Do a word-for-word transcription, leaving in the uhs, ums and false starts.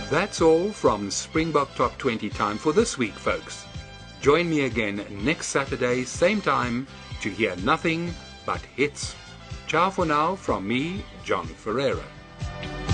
That's all from Springbok Top twenty time for this week, folks. Join me again next Saturday, same time, to hear nothing but hits. Ciao for now from me, John Ferreira.